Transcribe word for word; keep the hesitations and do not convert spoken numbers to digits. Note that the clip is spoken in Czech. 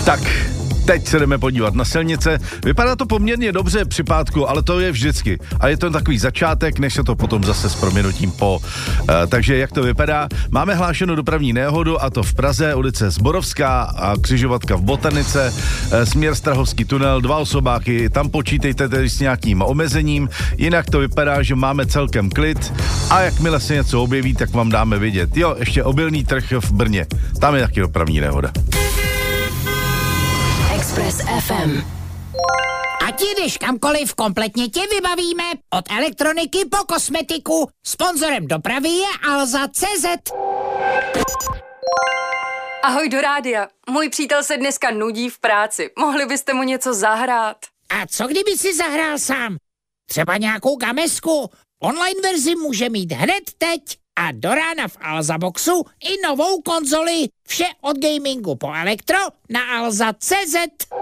Tak, teď se jdeme podívat na silnice. Vypadá to poměrně dobře při pátku, ale to je vždycky. A je to takový začátek, než se to potom zase s proměnutím po. E, takže jak to vypadá? Máme hlášenou dopravní nehodu, a to v Praze, ulice Zborovská a křižovatka v Botanice, e, směr Strahovský tunel, dva osobáky, tam počítejte tedy s nějakým omezením, jinak to vypadá, že máme celkem klid a jakmile se něco objeví, tak vám dáme vidět. Jo, ještě obilný trh v Brně, tam je taky dopravní nehoda. Express ef em. Ať jdeš kamkoliv, kompletně tě vybavíme. Od elektroniky po kosmetiku. Sponzorem dopravy je Alza tečka cé zet. Ahoj do rádia. Můj přítel se dneska nudí v práci. Mohli byste mu něco zahrát? A co kdyby si zahrál sám? Třeba nějakou gamesku. Online verzi může mít hned teď. A do rána v Alza Boxu i novou konzoli. Vše od gamingu po elektro na alza tečka cé zet.